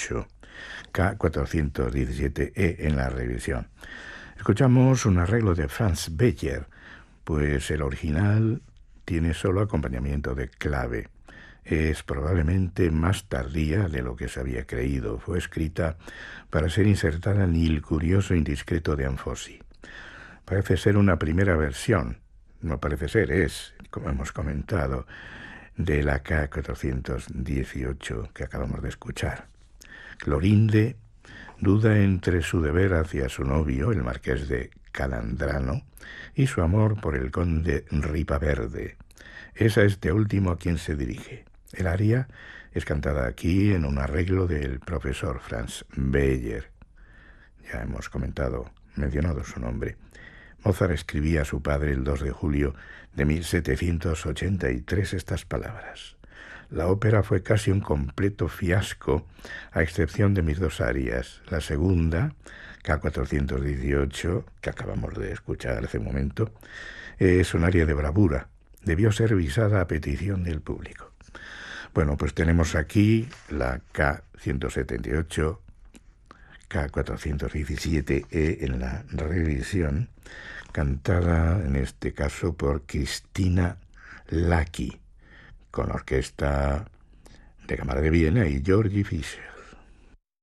K417E en la revisión. Escuchamos un arreglo de Franz Beyer, pues el original tiene solo acompañamiento de clave. Es probablemente más tardía de lo que se había creído. Fue escrita para ser insertada en Il curioso indiscreto de Anfossi. Parece ser una primera versión, no parece ser, es, como hemos comentado, de la K418 que acabamos de escuchar. Clorinde duda entre su deber hacia su novio, el marqués de Calandrano, y su amor por el conde Ripaverde. Es a este último a quien se dirige. El aria es cantada aquí en un arreglo del profesor Franz Beyer. Ya hemos mencionado su nombre. Mozart escribía a su padre el 2 de julio de 1783 estas palabras: la ópera fue casi un completo fiasco, a excepción de mis dos arias. La segunda, K418, que acabamos de escuchar hace un momento, es un aria de bravura. Debió ser visada a petición del público. Bueno, pues tenemos aquí la K178, K417E en la revisión, cantada en este caso por Cristina Lacchi, con la orquesta de Cámara de Viena y Georgi Fischer.